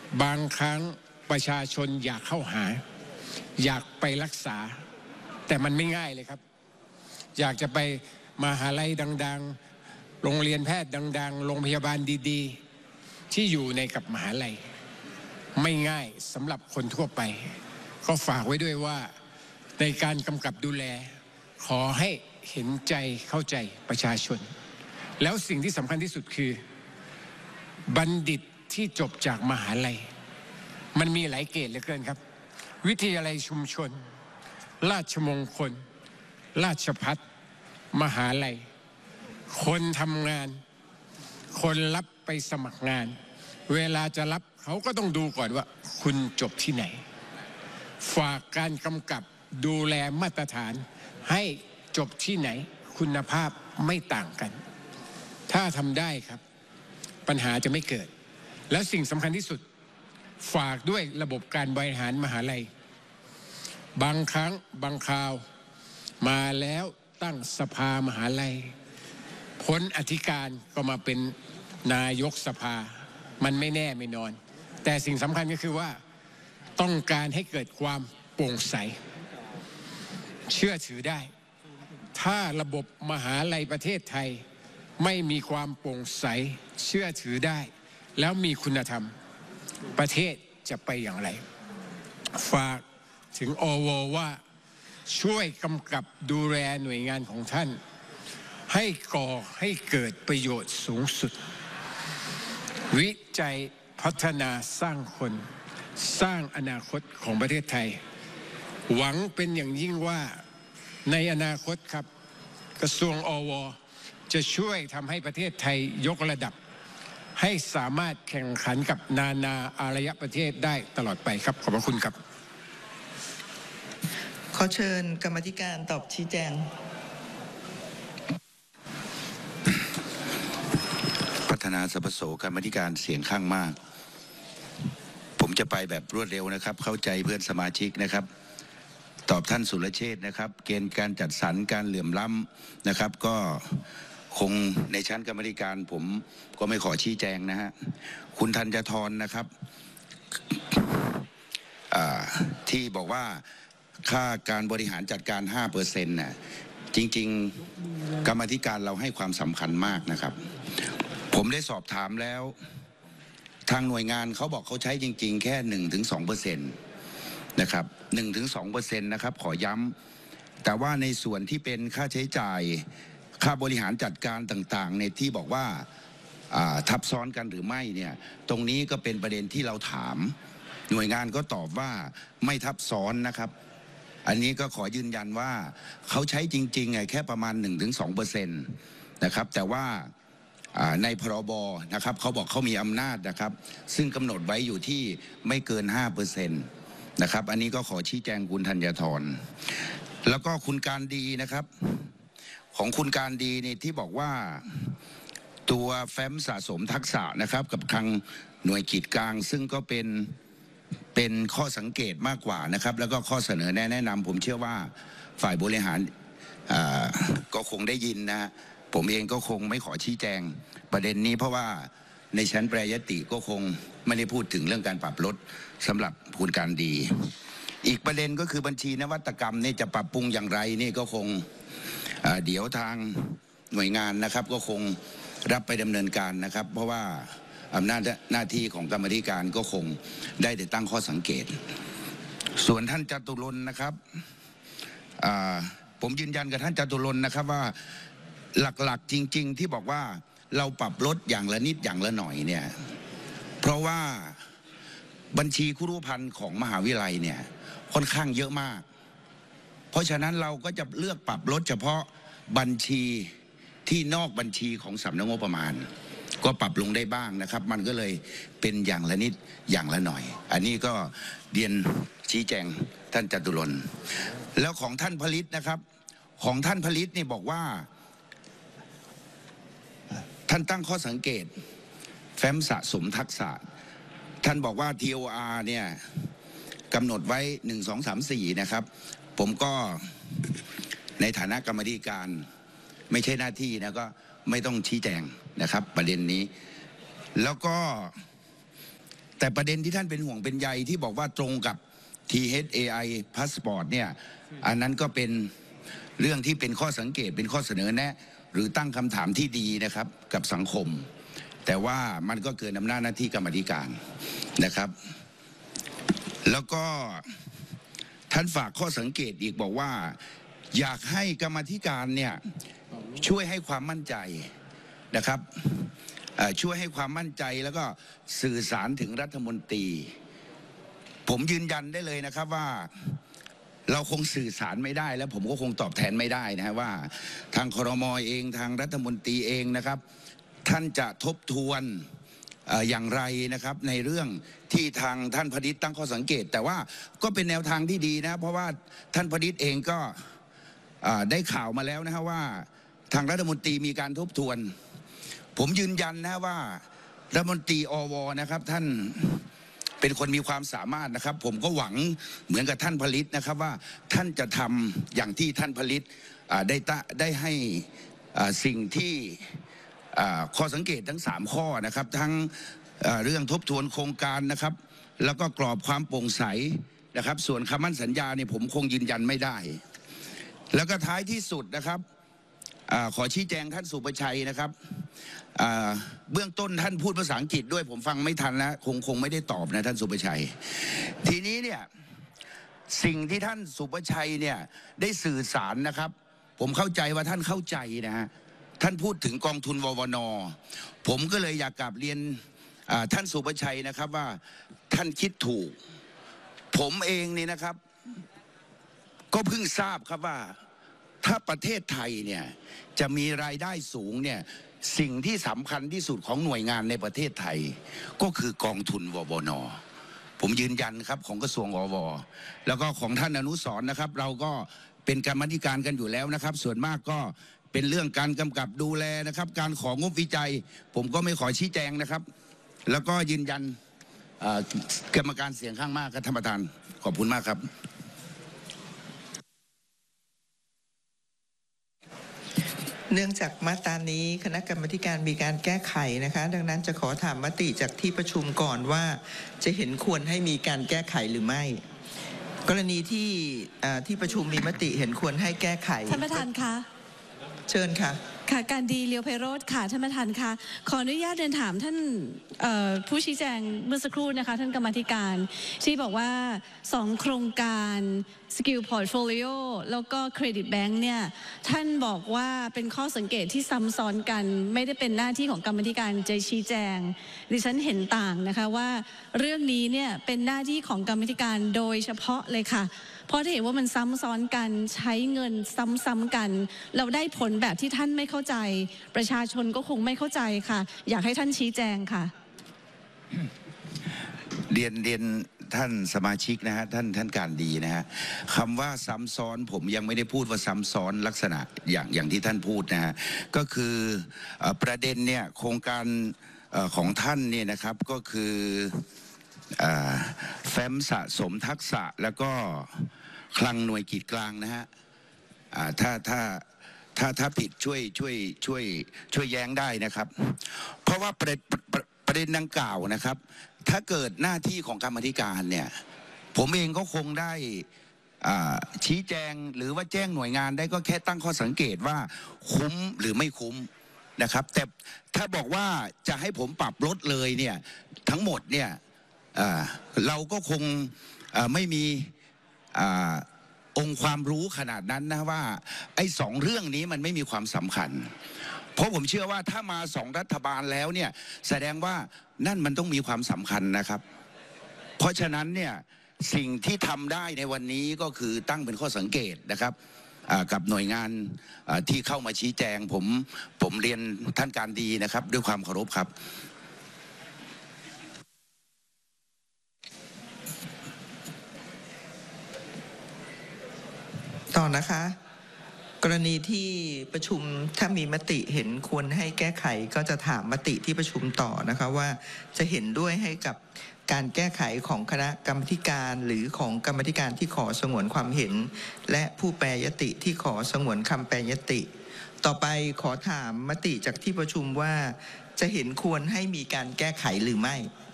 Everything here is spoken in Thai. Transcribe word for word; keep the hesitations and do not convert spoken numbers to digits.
บางครั้งประชาชนอยากเข้าหาอยากไปรักษาแต่มันไม่ง่ายเลยครับอยากจะไปมหาลัยดังๆโรงเรียนแพทย์ดังๆโรงพยาบาลดีๆที่อยู่ในกับมหาลัยไม่ง่ายสำหรับคนทั่วไปก็ฝากไว้ด้วยว่าในการกำกับดูแลขอให้เห็นใจเข้าใจประชาชนแล้วสิ่งที่สำคัญที่สุดคือบัณฑิตที่จบจากมหาลัยมันมีหลายเกรดเหลือเกินครับวิทยาลัยชุมชนราชมงคลราชภัฏมหาลัยคนทำงานคนรับไปสมัครงานเวลาจะรับเขาก็ต้องดูก่อนว่าคุณจบที่ไหนฝากการกำกับดูแลมาตรฐานให้จบที่ไหนคุณภาพไม่ต่างกันถ้าทำได้ครับปัญหาจะไม่เกิดแล้วสิ่งสำคัญที่สุดฝากด้วยระบบการบริหารมหาลัยบางครั้งบางคราวมาแล้วตั้งสภามหาลัยพ้นอธิการก็มาเป็นนายกสภามันไม่แน่ไม่นอนแต่สิ่งสำคัญก็คือว่าต้องการให้เกิดความโปร่งใสเชื่อถือได้ถ้าระบบมหาลัยประเทศไทยไม่มีความโปร่งใสเชื่อถือได้แล้วมีคุณธรรมประเทศจะไปอย่างไรฝากถึงอวว่าช่วยกำกับดูแลหน่วยงานของท่านให้ก่อให้เกิดประโยชน์สูงสุดวิจัยพัฒนาสร้างคนสร้างอนาคตของประเทศไทยหวังเป็นอย่างยิ่งว่าในอนาคตครับกระทรวงอวจะช่วยทำให้ประเทศไทยยกระดับให้สามารถแข่งขันกับนานาอารยประเทศได้ตลอดไปครับขอบพระคุณครับขอเชิญกรรมาธิการตอบชี้แจงพัฒนาสปสกรรมาธิการเสียงข้างมากผมจะไปแบบรวดเร็วนะครับเข้าใจเพื่อนสมาชิกนะครับตอบท่านสุรเชษฐ์นะครับเกณฑ์การจัดสรรการเหลื่อมล้ำนะครับก็คงในชั้นกรรมาธิการผมก็ไม่ขอชี้แจงนะฮะคุณธัญธรนะครับที่บอกว่าค่าการบริหารจัดการ ห้าเปอร์เซ็นต์ น่ะจริงๆกรรมาธิการเราให้ความสำคัญมากนะครับผมได้สอบถามแล้วทางหน่วยงานเขาบอกเขาใช้จริงๆแค่ หนึ่งถึงสองเปอร์เซ็นต์ นะครับ หนึ่งถึงสองเปอร์เซ็นต์ นะครับขอย้ำแต่ว่าในส่วนที่เป็นค่าใช้จ่ายค่าบริหารจัดการต่างๆในที่บอกว่าทับซ้อนกันหรือไม่เนี่ยตรงนี้ก็เป็นประเด็นที่เราถามหน่วยงานก็ตอบว่าไม่ทับซ้อนนะครับอันนี้ก็ขอยืนยันว่าเขาใช้จริงๆแค่ประมาณ หนึ่งถึงสองเปอร์เซ็นต์ นะครับแต่ว่าในพรบนะครับเขาบอกเขามีอำนาจนะครับซึ่งกำหนดไว้อยู่ที่ไม่เกิน ห้าเปอร์เซ็นต์ นะครับอันนี้ก็ขอชี้แจงคุณธัญธรแล้วก็คุณการดีนะครับของคุณการดีนี่ที่บอกว่าตัวแฟ้มสะสมทักษะนะครับกับทางหน่วยขีดกลางซึ่งก็เป็นเป็นข้อสังเกตมากกว่านะครับแล้วก็ข้อเสนอแนะแนะนำผมเชื่อว่าฝ่ายบริหารก็คงได้ยินนะผมเองก็คงไม่ขอชี้แจงประเด็นนี้เพราะว่าในชั้นแปรยติก็คงไม่ได้พูดถึงเรื่องการปรับลดสำหรับคุณการดีอีกประเด็นก็คือบัญชีนวัตกรรมนี่จะปรับปรุงอย่างไรนี่ก็คงเดี๋ยวทางหน่วยงานนะครับก็คงรับไปดำเนินการนะครับเพราะว่าอำนาจหน้าที่ของกรรมธิการก็คงได้แต่ตั้งข้อสังเกตส่วนท่านจตุรนต์นะครับผมยืนยันกับท่านจตุรนต์นะครับว่าหลักๆจริงๆที่บอกว่าเราปรับลดอย่างละนิดอย่างละหน่อยเนี่ยเพราะว่าบัญชีครุพันธ์ของมหาวิทยาลัยเนี่ยค่อนข้างเยอะมากเพราะฉะนั้นเราก็จะเลือกปรับลดเฉพาะบัญชีที่นอกบัญชีของสำนักงบประมาณก็ปรับลงได้บ้างนะครับมันก็เลยเป็นอย่างละนิดอย่างละหน่อยอันนี้ก็เรียนชี้แจงท่านจตุรนต์แล้วของท่านผลิตนะครับของท่านผลิตนี่บอกว่าท่านตั้งข้อสังเกตแฟ้มสะสมทักษะท่านบอกว่า ที โอ อาร์ เนี่ยกำหนดไว้หนึ่ง สอง สาม สี่นะครับผมก็ในฐานะกรรมธิการไม่ใช่หน้าที่นะก็ไม่ต้องชี้แจงนะครับประเด็นนี้แล้วก็แต่ประเด็นที่ท่านเป็นห่วงเป็นใยที่บอกว่าตรงกับ ที เอช เอ ไอ Passport เนี่ยอันนั้นก็เป็นเรื่องที่เป็นข้อสังเกตเป็นข้อเสนอแนะหรือตั้งคำถามที่ดีนะครับกับสังคมแต่ว่ามันก็เกินอำนาจหน้าที่กรรมาธิการนะครับแล้วก็ท่านฝากข้อสังเกตอีกบอกว่าอยากให้กรรมาธิการเนี่ยช่วยให้ความมั่นใจนะครับช่วยให้ความมั่นใจแล้วก็สื่อสารถึงรัฐมนตรีผมยืนยันได้เลยนะครับว่าเราคงสื่อสารไม่ได้แล้วผมก็คงตอบแทนไม่ได้นะฮะว่าทางครม.เองทางรัฐมนตรีเองนะครับท่านจะทบทวนอย่างไรนะครับในเรื่องที่ทางท่านพดิษฐ์ตั้งข้อสังเกตแต่ว่าก็เป็นแนวทางที่ดีนะเพราะว่าท่านพดิษฐ์เองก็ได้ข่าวมาแล้วนะฮะว่าทางรัฐมนตรีมีการทบทวนผมยืนยันนะว่ารัฐมนตรีอวนะครับท่านเป็นคนมีความสามารถนะครับผมก็หวังเหมือนกับท่านผลิตนะครับว่าท่านจะทำอย่างที่ท่านผลิตได้ได้ให้สิ่งที่ข้อสังเกตทั้งสามข้อนะครับทั้งเรื่องทบทวนโครงการนะครับแล้วก็กรอบความโปร่งใสนะครับส่วนคำมั่นสัญญาเนี่ยผมคงยืนยันไม่ได้แล้วก็ท้ายที่สุดนะครับขอชี้แจงท่านสุประชัยนะครับเบื้องต้นท่านพูดภาษาอังกฤษด้วยผมฟังไม่ทันแล้วคงคงไม่ได้ตอบนะท่านสุประชัยทีนี้เนี่ยสิ่งที่ท่านสุประชัยเนี่ยได้สื่อสารนะครับผมเข้าใจว่าท่านเข้าใจนะฮะท่านพูดถึงกองทุนววนผมก็เลยอยากกลับเรียนท่านสุประชัยนะครับว่าท่านคิดถูกผมเองนี่นะครับก็เพิ่งทราบครับว่าถ้าประเทศไทยเนี่ยจะมีรายได้สูงเนี่ยสิ่งที่สำคัญที่สุดของหน่วยงานในประเทศไทยก็คือกองทุนววนผมยืนยันครับของกระทรวงววแล้วก็ของท่านอนุสรณ์นะครับเราก็เป็นกรรมาธิการกันอยู่แล้วนะครับส่วนมากก็เป็นเรื่องการกำกับดูแลนะครับการของงบวิจัยผมก็ไม่ขอชี้แจงนะครับแล้วก็ยืนยันกรรมการเสียงข้างมากครับท่านประธานขอบคุณมากครับเนื่องจากมาตรานี้คณะกรรมาธิการมีการแก้ไขนะคะดังนั้นจะขอถามมติจากที่ประชุมก่อนว่าจะเห็นควรให้มีการแก้ไขหรือไม่กรณีที่ที่ประชุมมีมติเห็นควรให้แก้ไขท่านประธานคะเชิญค่ะค่ะการดีเลียวไพโรธค่ะท่านประธานคะขออนุญาตเรียนถามท่านผู้ชี้แจงเมื่อสักครู่นะคะท่านกรรมาธิการที่บอกว่าสองโครงการสกิลพอร์ตโฟลิโอแล้วก็เครดิตแบงค์เนี่ยท่านบอกว่าเป็นข้อสังเกตที่ซ้ำซ้อนกันไม่ได้เป็นหน้าที่ของกรรมาธิการจะชี้แจงดิฉันเห็นต่างนะคะว่าเรื่องนี้เนี่ยเป็นหน้าที่ของกรรมาธิการโดยเฉพาะเลยค่ะเพราะถ้าเห็นว่ามันซ้ำซ้อนกันใช้เงินซ้ำๆกันเราได้ผลแบบที่ท่านไม่เข้าใจประชาชนก็คงไม่เข้าใจค่ะอยากให้ท่านชี้แจงค่ะเรียนเรียนท่านสมาชิกนะฮะท่านท่านการดีนะฮะคำว่าซ้ำซ้อนผมยังไม่ได้พูดว่าซ้ำซ้อนลักษณะอย่างอย่างที่ท่านพูดนะฮะก็คือประเด็นเนี่ยโครงการของท่านเนี่ยนะครับก็คือแฟ้มสะสมทักษะแล้วก็คลังหน่วยกิจกลางนะฮะถ้าถ้าถ้าถ้าผิดช่วยช่วยช่วยช่วยแย้งได้นะครับเพราะว่าประเด็นประเด็นดังกล่าวนะครับถ้าเกิดหน้าที่ของกรรมาธิการเนี่ยผมเองก็คงได้ชี้แจงหรือว่าแจ้งหน่วยงานได้ก็แค่ตั้งข้อสังเกตว่าคุ้มหรือไม่คุ้มนะครับแต่ถ้าบอกว่าจะให้ผมปรับลดเลยเนี่ยทั้งหมดเนี่ยเราก็คงไม่มีองค์ความรู้ขนาดนั้นนะว่าไอ้สองเรื่องนี้มันไม่มีความสำคัญเพราะผมเชื่อว่าถ้ามาสองรัฐบาลแล้วเนี่ยแสดงว่านั่นมันต้องมีความสำคัญนะครับเพราะฉะนั้นเนี่ยสิ่งที่ทำได้ในวันนี้ก็คือตั้งเป็นข้อสังเกตนะครับกับหน่วยงานที่เข้ามาชี้แจงผมผมเรียนท่านการดีนะครับด้วยความเคารพครับต่อนะคะกรณีที่ประชุมถ้ามีมติเห็นควรให้แก้ไขก็จะถามมติที่ประชุมต่อนะคะว่าจะเห็นด้วยให้กับการแก้ไขของคณะกรรมาธิการหรือของกรรมาธิการที่ขอสงวนความเห็นและผู้แปรยติที่ขอสงวนคำแปรยติต่อไปขอถามมติจากที่ประชุมว่าจะเห็นควรให้มีการแก้ไขหรือไม่